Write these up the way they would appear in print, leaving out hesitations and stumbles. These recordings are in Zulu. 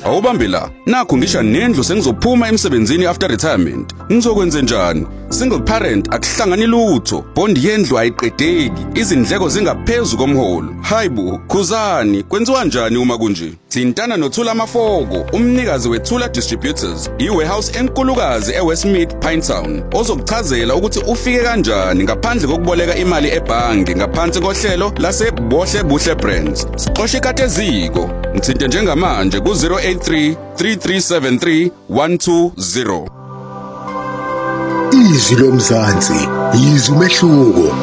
awubambe la nakho ngisho nendlu sengizophuma emsebenzini after retirement ngizokwenza njani single parent akuhlangani lutho bond yendlu ayiqedeki izindleko zingaphezulu komholo hayibo khuzani kwenziwa njani uma kunje thintana noThula Mafoko umnikazi weThula Distributors iwarehouse enkulukazi eWestmead Pinetown ozokuchazela ukuthi ufike kanjani ngaphandle kokuboleka imali ebhange ngaphansi kohlelo lase Bohle Buhle Brands siqoshe kateziko ngithinte njengamanje ku 083 3373 120 Izwi lomzansi izwi umehluko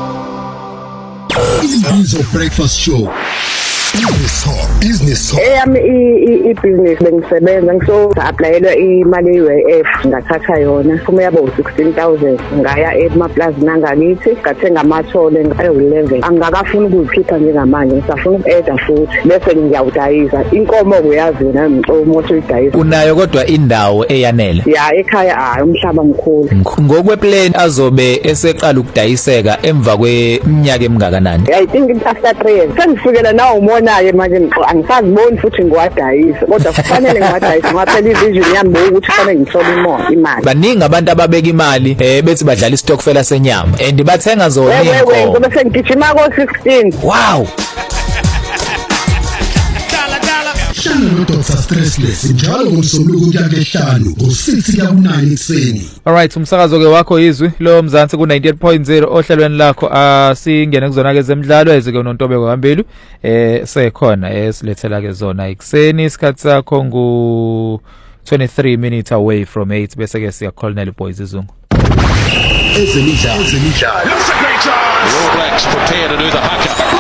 Izwi breakfast show Business talk. I-business bengisebenza ngiso-applyelwa imali ye-UIF ngathatha yona kuma yabo 16,000 ngaya emaplazi nangakithi ngathenga amathole ayo-11 angakafuni ukuyikhipha njengamanje ngisafuna uku-eda futhi bese ngiyawudayisa inkomo kuyazi yona ngixomoto uyidayisa unayo kodwa indawo eyanele ya ekhaya umhlaba mkhulu ngokweplan azobe eseqala ukudayiseka emva kweminyaka emngakanani I think after 3 years sengifikela nawo naye manje angisaziboni futhi ngiwadayisa kodwa kufanele ngiwadayisa ngaphela ivision yami ukuthi kufanele ngithole imali baningi abantu ababeka imali bethi badlala istokfela senyama and bathenga zona inkomo ngoba sengigijima ko-16 wow Shana Dr. Stressless njalo ngomsombuluko kuya ke5 ngo6 kuya ku9 ekseni. Alright umsakazo ke wakho izwi lo mzansi ku 98.0 ohlelweni lakho asingene kuzona ke zemidlalo ezike unontobeko phambili sekhona silethela ke zona ekseni isikhathi sakho ngu 23 minutes away from 8 bese ke siya Colonel Boys izungu. Ezemidlalo. That's a great chance. All Blacks prepare to do the haka.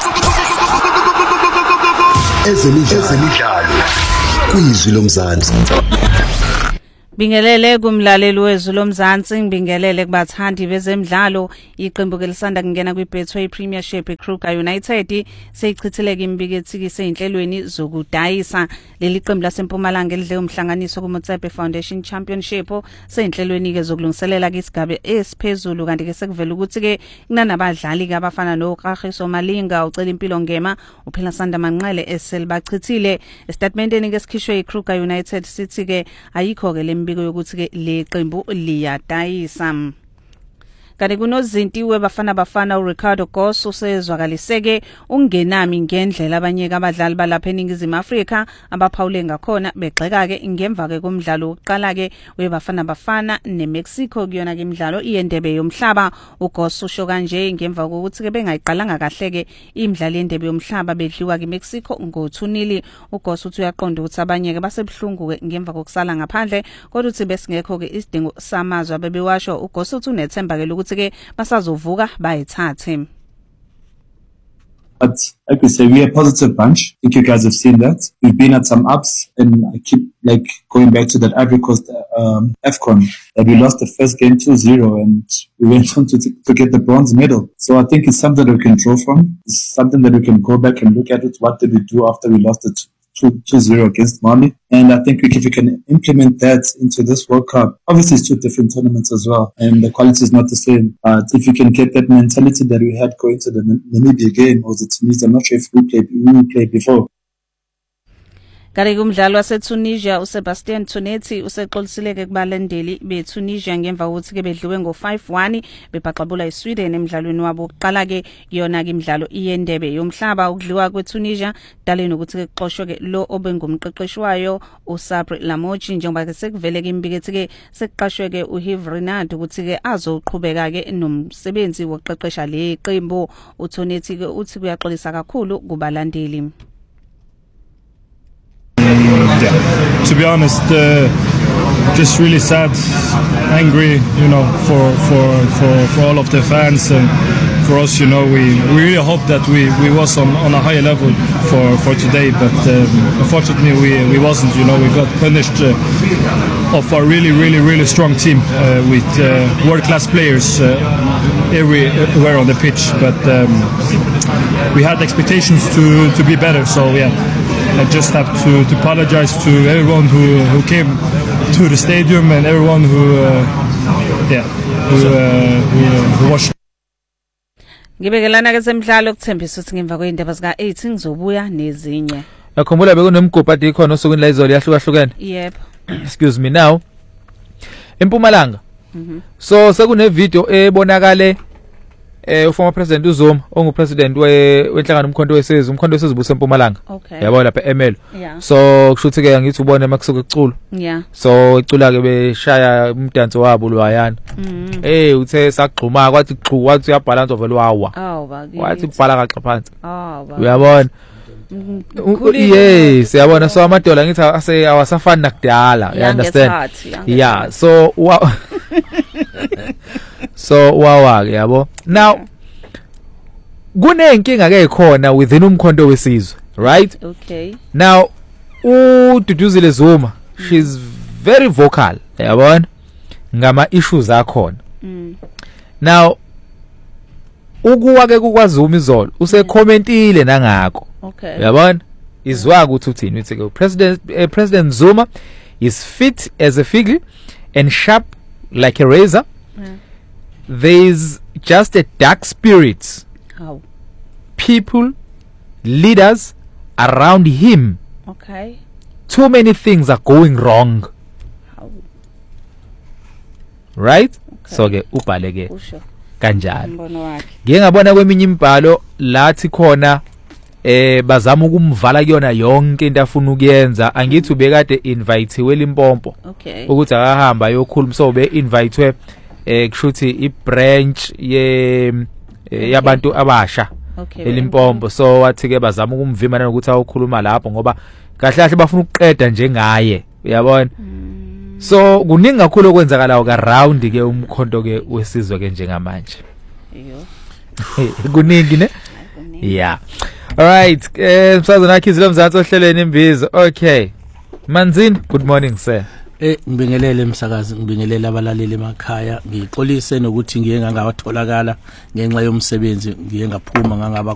Ezemidlalo kwizwi lomzansi Bingelele kumlaleli wezwi lomzansi ngibingelele kubathandi bezemidlalo iqembu ke lisanda kungena kwiBetway Premiership eKruger United seyichithileke imbikethiki seinhlelweni zokudayisa leli qembu laseMpumalanga elidle umhlanganiso kuMotsepe Foundation Championship seinhlelweni ke zokulungiselela isigaba esiphezulu kanti ke sekuvela ukuthi ke kunanabadlali ke abafana noKagiso Malinga ucela impilo ngema uphela Sanda Manqele eselibachithile estatementeni ke sikhishwe iKruger United City ke ayikho ke biko yokuthi ke le qembu liyadayisa kanti kunozintiwe bafana uRicardo Goss usezwakaliseke ungenami ngendlela abanye abadlali balapha eNingizimu Afrika abaphawule ngakhona begxeka ke ngemva ke kumdlalo oqala ke webafana neMexico kuyona ke imidlalo iendebe yomhlaba uGoss usho kanje ngemva kokuthi ke bengayiqalanga kahle ke imidlalo yendebe yomhlaba bedliwa ke Mexico ngo2-0 uGoss uthi uyaqonda ukuthi abanye ke basebhlungu ke ngemva kokusala ngaphandle kodwa uthi besingekho ke isidingo samazwe abebewasho uGoss uthi unethemba ke ke basazovuka bayithathe. But like we say, we're a positive bunch. I think you guys have seen that. We've been at some ups, and I keep going back to that Ivory Coast AFCON that we lost the first game 2-0, and we went on to get the bronze medal. So I think it's something that we can draw from. It's something that we can go back and look at it. What did we do after we lost it 2-0 against Mali? And I think if we can implement that into this World Cup, obviously it's 2 different tournaments as well, and the quality is not the same. But if you can get that mentality that we had going to the Namibia game or the Tunisia, I'm not sure if we played before. Kanti kumdlalo waseTunisia uSebastien Tonetti usexolisileke kubalandeli beTunisia ngemva kokuthi ke bedliwe ngo5-1 bebhaxabula eSweden emidlalweni wabo oqala ke yona ke imidlalo iyendebe yomhlaba ukudliwa kweTunisia daleni ukuthi ke kuxoshwe ke lo obengumqeqeshi wayo uSabri Lamochi njengoba ke sekuvele ke imbikethi ke sekuqashwe ke uHiv Renard ukuthi ke azoqhubeka ke nomsebenzi wokuqeqesha le qembu uTonetti ke uthi kuyaxolisa kakhulu kubalandeli. Yeah, to be honest, just really sad, angry, for all of the fans and for us, we really hope that we was on a higher level for today, but unfortunately we wasn't. We got punished of a really strong team with world-class players everywhere on the pitch, but we had expectations to be better. So yeah. I just have to apologize to everyone who came to the stadium and everyone who watched. Ngibekelana ke semidlalo kuthembisa ukuthi ngemva kweindaba zika 8 ngizobuya nezinye. yakhumbula bekunemigubho ade ikhona osukwini la izolo yahlukahlukene. Yebo. Excuse me now. eMpumalanga. So sekune video ebonakale uformer president uZuma ongupresident wenhlangano umkhonto wesizwe busa eMpumalanga. Yabo lapha eMelo. So kushuthi ke ngithi ubone makusuka ecula. Yeah. So icula ke beshaya umdanso wabo lwayana. Uthe sagxuma kwathi gxu wathi uyabalance vele wawa. Bakithi. Wathi ubhala kaxa phansi. Bakithi. Uyabona? Yes, yabona so amadola ngithi awasafani nakudala, you understand? Yeah, so so wawa ke yabo. Now kunenkinga ke ikhona within umkhonto wesizwe, right? Okay. Now uDuduzile Zuma, she's very vocal, yabona? Ngama issues akhona. Now ukuwa ke kukwazuma izolo usekommentile nangako. Okay. Yabona? Izwa ukuthi uthini uthi ke President Zuma is fit as a fig and sharp like a razor. There's just a dark spirit. How? People, leaders around him. Okay. Too many things are going wrong. How? Right? Okay. So ke ubhale ke kanjalo. Mbono wakhe. Ngike ngabona kweminye imbhalo lathi khona bazama ukumvala kuyona yonke into afuna ukuyenza. Angithi ubekade invite weLimpompo. Okay. Ukuthi akahamba yokhuluma so be invite kushuthi ibranch yabantu abasha eLimpompo. So wathi ke bazama ukumvimana nokuthi awukhuluma lapho ngoba kahle kahle bafuna ukuqeda njengaye. Uyabona? So kuningi kakhulu okwenzakalayo ka round ke umkhonto ke wesizwe ke njengamanje. Kuningi ne? Yeah. All right. Msazana akhizi lo Mzansi ohlelweni imbizo. Okay. Manzini, good morning sir. Ngibingelele emsakazi, ngibingelele abalaleli emakhaya, ngixolise nokuthi ngiye ngangawatholakala ngenxa yomsebenzi, ngiye ngaphuma ngangaba